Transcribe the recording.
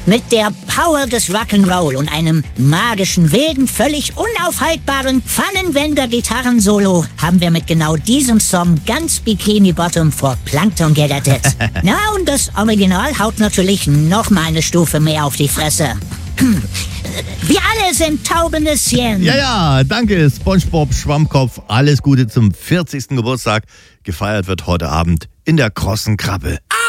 Mit der Power des Rock'n'Roll und einem magischen, wilden, völlig unaufhaltbaren Pfannenwender-Gitarrensolo haben wir mit genau diesem Song ganz Bikini Bottom vor Plankton gerettet. Na, und das Original haut natürlich noch mal eine Stufe mehr auf die Fresse. Wir alle sind taube Nüsschen. Ja, danke SpongeBob Schwammkopf. Alles Gute zum 40. Geburtstag. Gefeiert wird heute Abend in der Krossen Krabbe.